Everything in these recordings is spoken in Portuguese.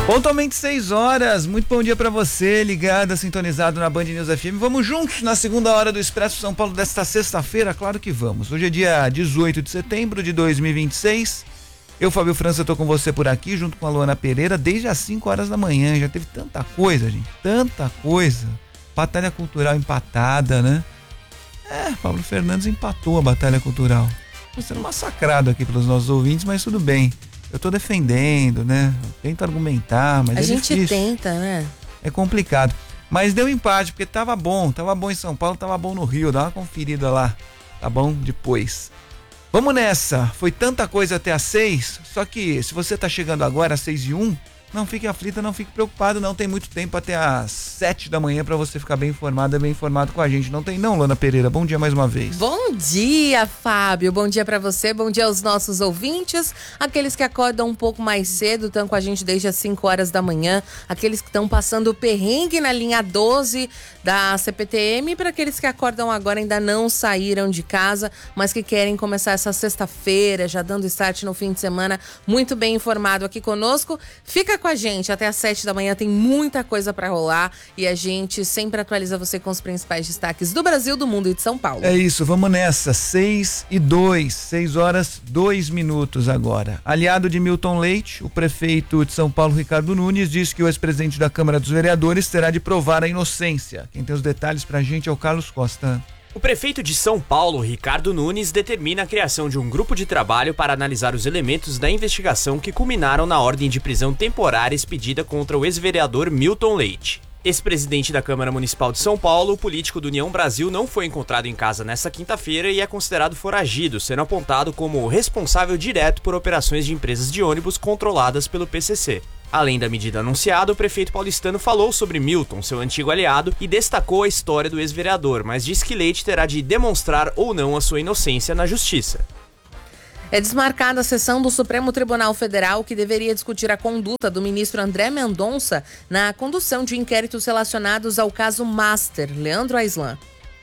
Pontualmente 6 horas, muito bom dia pra você, ligado, sintonizado na Band News FM. Vamos juntos na segunda hora do Expresso São Paulo desta sexta-feira? Claro que vamos. Hoje é dia 18 de setembro de 2026. Eu, Fábio França, tô com você por aqui, junto com a Luana Pereira, desde as 5 horas da manhã. Já teve tanta coisa, gente, tanta coisa. Batalha Cultural empatada, né? Paulo Fernandes empatou a Batalha Cultural. Tô sendo massacrado aqui pelos nossos ouvintes, mas tudo bem. Eu tô defendendo, né? Eu tento argumentar, mas a gente difícil. tenta, né? É complicado. Mas deu empate, porque tava bom em São Paulo, tava bom no Rio. Dá uma conferida lá, tá bom? Depois. Vamos nessa. Foi tanta coisa até às 6, só que se você tá chegando agora às 6:01, não fique aflita, não fique preocupado, não tem muito tempo até às 7 da manhã pra você ficar bem informado com a gente. Não tem não, Luana Pereira? Bom dia mais uma vez. Bom dia, Fábio. Bom dia pra você, bom dia aos nossos ouvintes, aqueles que acordam um pouco mais cedo, estão com a gente desde as 5 horas da manhã, aqueles que estão passando o perrengue na linha 12 da CPTM, para aqueles que acordam agora ainda não saíram de casa, mas que querem começar essa sexta-feira, já dando start no fim de semana, muito bem informado aqui conosco. Fica com a gente até às 7 da manhã, tem muita coisa pra rolar e a gente sempre atualiza você com os principais destaques do Brasil, do mundo e de São Paulo. É isso, vamos nessa, 6:02, 6 horas 2 minutos agora. Aliado de Milton Leite, o prefeito de São Paulo, Ricardo Nunes, disse que o ex-presidente da Câmara dos Vereadores terá de provar a inocência. Quem tem os detalhes pra gente é o Carlos Costa. O prefeito de São Paulo, Ricardo Nunes, determina a criação de um grupo de trabalho para analisar os elementos da investigação que culminaram na ordem de prisão temporária expedida contra o ex-vereador Milton Leite. Ex-presidente da Câmara Municipal de São Paulo, o político do União Brasil não foi encontrado em casa nesta quinta-feira e é considerado foragido, sendo apontado como responsável direto por operações de empresas de ônibus controladas pelo PCC. Além da medida anunciada, o prefeito paulistano falou sobre Milton, seu antigo aliado, e destacou a história do ex-vereador, mas disse que Leite terá de demonstrar ou não a sua inocência na justiça. É desmarcada a sessão do Supremo Tribunal Federal que deveria discutir a conduta do ministro André Mendonça na condução de inquéritos relacionados ao caso Master. Leandro Aislan.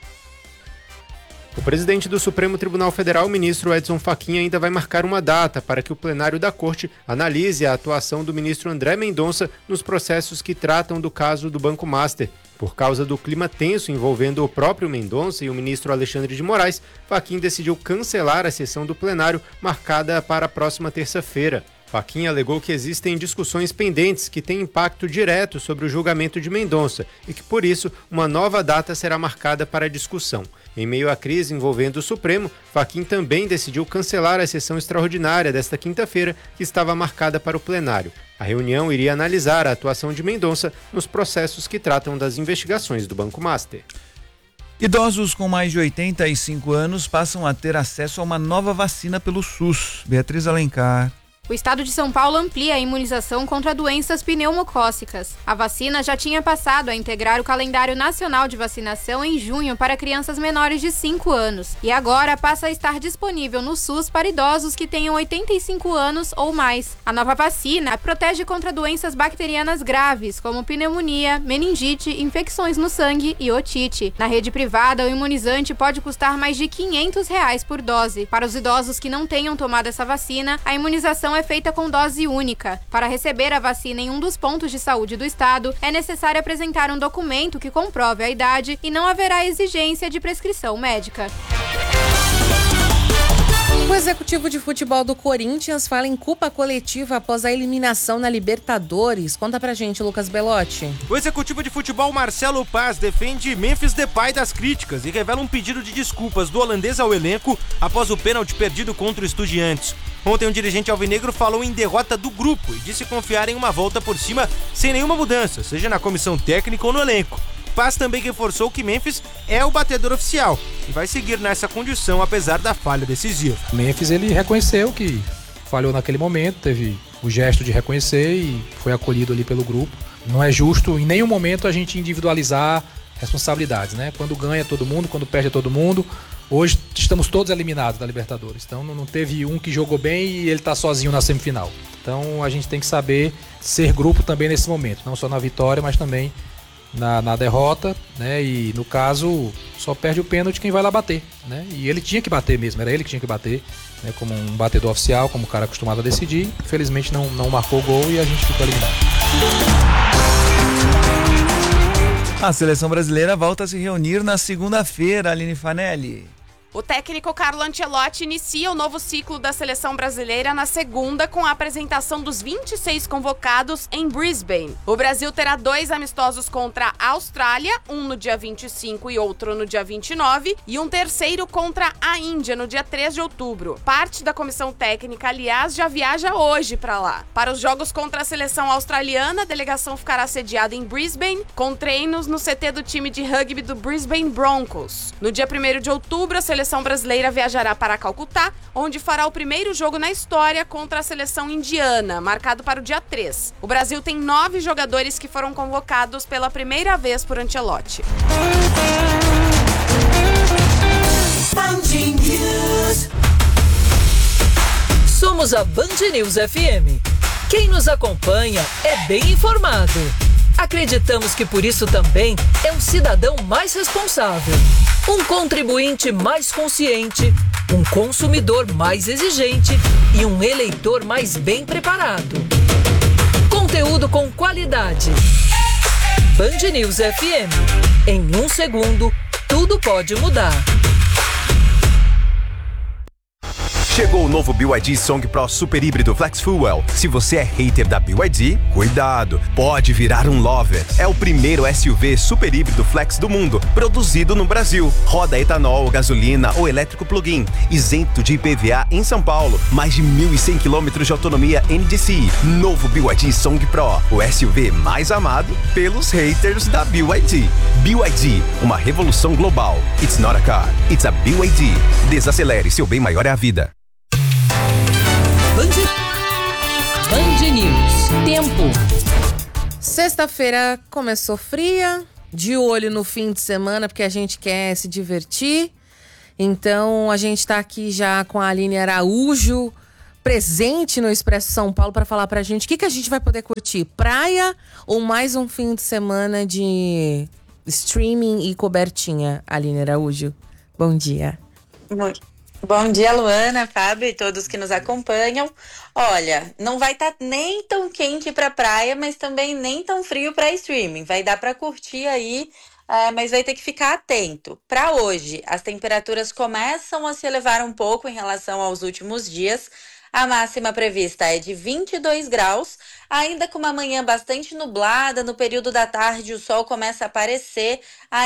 O presidente do Supremo Tribunal Federal, o ministro Edson Fachin, ainda vai marcar uma data para que o plenário da Corte analise a atuação do ministro André Mendonça nos processos que tratam do caso do Banco Master. Por causa do clima tenso envolvendo o próprio Mendonça e o ministro Alexandre de Moraes, Fachin decidiu cancelar a sessão do plenário marcada para a próxima terça-feira. Fachin alegou que existem discussões pendentes que têm impacto direto sobre o julgamento de Mendonça e que, por isso, uma nova data será marcada para a discussão. Em meio à crise envolvendo o Supremo, Fachin também decidiu cancelar a sessão extraordinária desta quinta-feira, que estava marcada para o plenário. A reunião iria analisar a atuação de Mendonça nos processos que tratam das investigações do Banco Master. Idosos com mais de 85 anos passam a ter acesso a uma nova vacina pelo SUS. Beatriz Alencar. O estado de São Paulo amplia a imunização contra doenças pneumocócicas. A vacina já tinha passado a integrar o calendário nacional de vacinação em junho para crianças menores de 5 anos. E agora passa a estar disponível no SUS para idosos que tenham 85 anos ou mais. A nova vacina protege contra doenças bacterianas graves, como pneumonia, meningite, infecções no sangue e otite. Na rede privada, o imunizante pode custar mais de R$ 500 por dose. Para os idosos que não tenham tomado essa vacina, a imunização é feita com dose única. Para receber a vacina em um dos pontos de saúde do estado, é necessário apresentar um documento que comprove a idade e não haverá exigência de prescrição médica. O executivo de futebol do Corinthians fala em culpa coletiva após a eliminação na Libertadores. Conta pra gente, Lucas Belotti. O executivo de futebol Marcelo Paz defende Memphis Depay das críticas e revela um pedido de desculpas do holandês ao elenco após o pênalti perdido contra o Estudiantes. Ontem, um dirigente alvinegro falou em derrota do grupo e disse confiar em uma volta por cima sem nenhuma mudança, seja na comissão técnica ou no elenco. Paz também reforçou que Memphis é o batedor oficial e vai seguir nessa condição apesar da falha decisiva. Memphis, ele reconheceu que falhou naquele momento, teve o gesto de reconhecer e foi acolhido ali pelo grupo. Não é justo em nenhum momento a gente individualizar responsabilidades, né? Quando ganha todo mundo, quando perde todo mundo. Hoje estamos todos eliminados da Libertadores, então não teve um que jogou bem e ele está sozinho na semifinal. Então a gente tem que saber ser grupo também nesse momento, não só na vitória, mas também na derrota, né? E no caso, só perde o pênalti quem vai lá bater, né? E ele tinha que bater mesmo, era ele que tinha que bater, né? Como um batedor oficial, como um cara acostumado a decidir. Infelizmente não marcou o gol e a gente ficou eliminado. A seleção brasileira volta a se reunir na segunda-feira, Aline Fanelli. O técnico Carlo Ancelotti inicia o novo ciclo da seleção brasileira na segunda com a apresentação dos 26 convocados em Brisbane. O Brasil terá 2 amistosos contra a Austrália, um no dia 25 e outro no dia 29, e um terceiro contra a Índia no dia 3 de outubro. Parte da comissão técnica, aliás, já viaja hoje para lá. Para os jogos contra a seleção australiana, a delegação ficará sediada em Brisbane, com treinos no CT do time de rugby do Brisbane Broncos. No dia 1º de outubro, a seleção brasileira viajará para Calcutá, onde fará o primeiro jogo na história contra a seleção indiana, marcado para o dia 3. O Brasil tem 9 jogadores que foram convocados pela primeira vez por Ancelotti. Somos a Band News FM. Quem nos acompanha é bem informado. Acreditamos que por isso também é um cidadão mais responsável, um contribuinte mais consciente, um consumidor mais exigente e um eleitor mais bem preparado. Conteúdo com qualidade. Band News FM. Em 1 segundo, tudo pode mudar. Chegou o novo BYD Song Pro Super Híbrido Flex Fuel. Se você é hater da BYD, cuidado, pode virar um lover. É o primeiro SUV super híbrido flex do mundo, produzido no Brasil. Roda etanol, gasolina ou elétrico plug-in, isento de IPVA em São Paulo. Mais de 1.100 km de autonomia NDCi. Novo BYD Song Pro, o SUV mais amado pelos haters da BYD. BYD, uma revolução global. It's not a car, it's a BYD. Desacelere, seu bem maior é a vida. Band News. Tempo. Sexta-feira começou fria, de olho no fim de semana, porque a gente quer se divertir. Então, a gente tá aqui já com a Aline Araújo, presente no Expresso São Paulo, para falar pra gente o que a gente vai poder curtir. Praia ou mais um fim de semana de streaming e cobertinha, Aline Araújo? Bom dia. Bom dia, Luana, Fábio e todos que nos acompanham. Olha, não vai estar nem tão quente para praia, mas também nem tão frio para streaming. Vai dar para curtir aí, mas vai ter que ficar atento. Para hoje, as temperaturas começam a se elevar um pouco em relação aos últimos dias. A máxima prevista é de 22 graus, ainda com uma manhã bastante nublada. No período da tarde o sol começa a aparecer,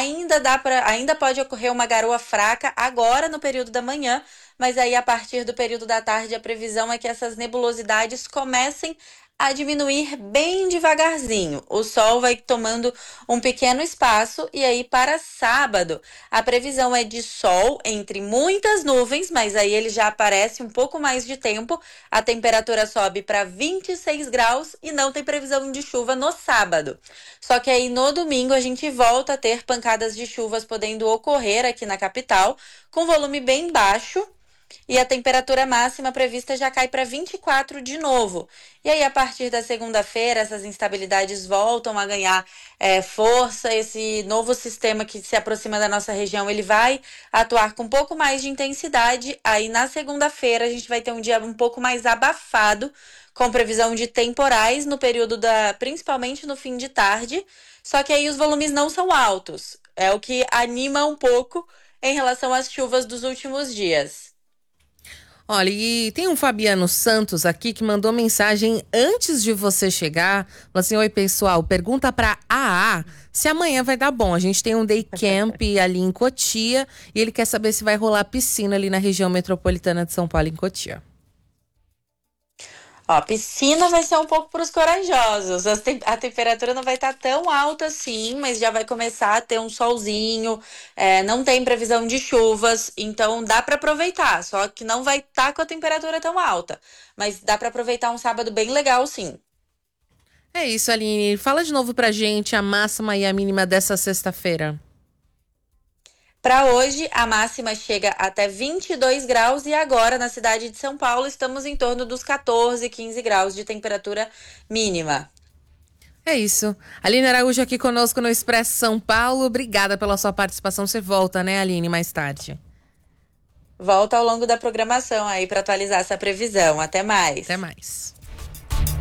ainda pode ocorrer uma garoa fraca agora no período da manhã, mas aí a partir do período da tarde a previsão é que essas nebulosidades comecem a diminuir bem devagarzinho. O sol vai tomando um pequeno espaço e aí para sábado a previsão é de sol entre muitas nuvens, mas aí ele já aparece um pouco mais de tempo. A temperatura sobe para 26 graus e não tem previsão de chuva no sábado. Só que aí no domingo a gente volta a ter pancadas de chuvas podendo ocorrer aqui na capital, com volume bem baixo. E a temperatura máxima prevista já cai para 24 de novo. E aí, a partir da segunda-feira, essas instabilidades voltam a ganhar força. Esse novo sistema que se aproxima da nossa região, ele vai atuar com um pouco mais de intensidade. Aí, na segunda-feira, a gente vai ter um dia um pouco mais abafado, com previsão de temporais no período principalmente no fim de tarde. Só que aí os volumes não são altos. É o que anima um pouco em relação às chuvas dos últimos dias. Olha, e tem um Fabiano Santos aqui que mandou mensagem antes de você chegar. Falou assim: oi, pessoal, pergunta pra AA se amanhã vai dar bom. A gente tem um day camp ali em Cotia e ele quer saber se vai rolar piscina ali na região metropolitana de São Paulo, em Cotia. Ó, piscina vai ser um pouco para os corajosos. A temperatura não vai estar tão alta assim, mas já vai começar a ter um solzinho. Não tem previsão de chuvas, então dá para aproveitar. Só que não vai estar com a temperatura tão alta, mas dá para aproveitar um sábado bem legal, sim. É isso, Aline. Fala de novo pra gente a máxima e a mínima dessa sexta-feira. Para hoje, a máxima chega até 22 graus e agora, na cidade de São Paulo, estamos em torno dos 14, 15 graus de temperatura mínima. É isso. Aline Araújo aqui conosco no Expresso São Paulo. Obrigada pela sua participação. Você volta, né, Aline, mais tarde? Volta ao longo da programação aí para atualizar essa previsão. Até mais. Até mais.